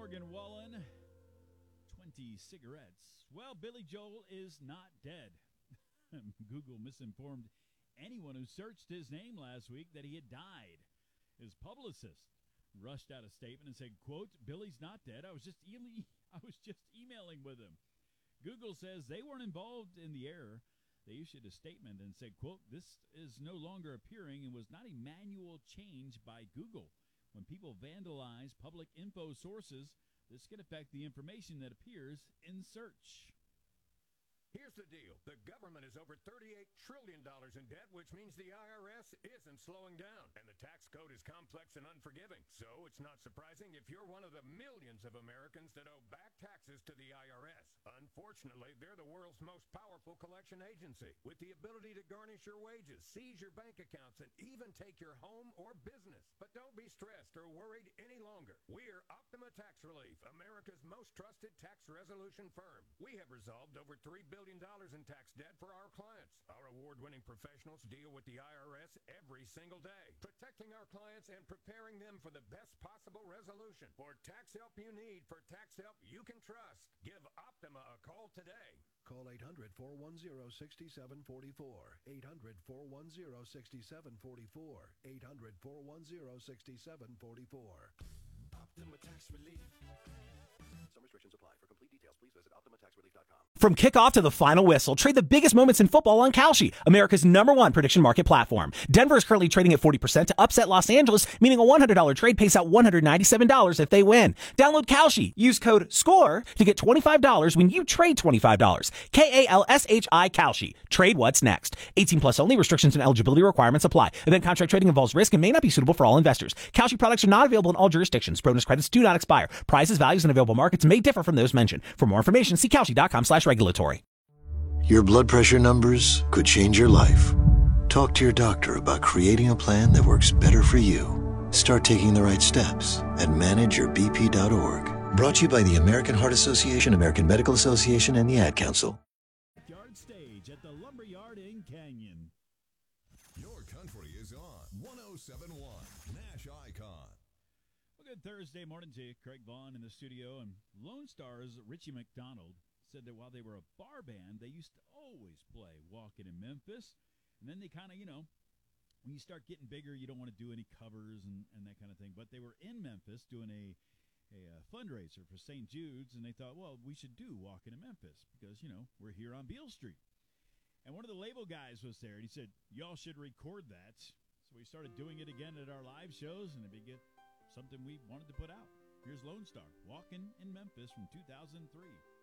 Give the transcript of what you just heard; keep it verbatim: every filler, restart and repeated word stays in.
Morgan Wallen, twenty cigarettes. Well, Billy Joel is not dead. Google misinformed anyone who searched his name last week that he had died. His publicist rushed out a statement and said, quote, Billy's not dead. I was just e- I was just emailing with him. Google says they weren't involved in the error. They issued a statement and said, quote, this is no longer appearing and was not a manual change by Google. When people vandalize public info sources, this can affect the information that appears in search. Here's the deal. The government is over thirty-eight trillion dollars in debt, which means the I R S isn't slowing down. And the tax code is complex and unforgiving. So it's not surprising if you're one of the millions of Americans that owe back taxes to the I R S. Unfortunately, they're the world's most powerful collection agency, with the ability to garnish your wages, seize your bank accounts, and even take your home or business. But don't be stressed or worried any longer. We're Optima Tax Relief, America's most trusted tax resolution firm. We have resolved over three billion dollars in tax debt for our clients. Our award-winning professionals deal with the I R S every single day, protecting our clients and preparing them for the best possible resolution. For tax help you need, for tax help you can trust, give Optima a call today. Call eight hundred, four one zero, six seven four four, eight hundred, four one zero, six seven four four, eight hundred, four one zero, six seven four four. Optima Tax Relief. Some restrictions apply. For complete details, please visit optima tax relief dot com. From kickoff to the final whistle, trade the biggest moments in football on Kalshi, America's number one prediction market platform. Denver is currently trading at forty percent to upset Los Angeles, meaning a one hundred dollars trade pays out one hundred ninety-seven dollars if they win. Download Kalshi. Use code SCORE to get twenty-five dollars when you trade twenty-five dollars. K A L S H I Kalshi. Trade what's next. eighteen plus only. Restrictions and eligibility requirements apply. Event contract trading involves risk and may not be suitable for all investors. Kalshi products are not available in all jurisdictions. Bonus credits do not expire. Prices, values, and available markets may differ from those mentioned. For more information, see Kalshi.com slash regulatory. Your blood pressure numbers could change your life. Talk to your doctor about creating a plan that works better for you. Start taking the right steps at manage your b p dot org. Brought to you by the American Heart Association, American Medical Association, and the Ad Council. Yard stage at the Lumberyard in Canyon. Your country is on one oh seven point one Nash Icon. Well, good Thursday morning to you. Craig Vaughn in the studio, and Lone Star's Richie McDonald said that while they were a bar band, they used to always play Walking in Memphis. And then they kind of, you know, when you start getting bigger, you don't want to do any covers and, and that kind of thing. But they were in Memphis doing a, a, a fundraiser for Saint Jude's, and they thought, well, we should do Walking in Memphis because, you know, we're here on Beale Street. And one of the label guys was there, and he said, y'all should record that. So we started doing it again at our live shows, and it became something we wanted to put out. Here's Lone Star, Walking in Memphis from two thousand three.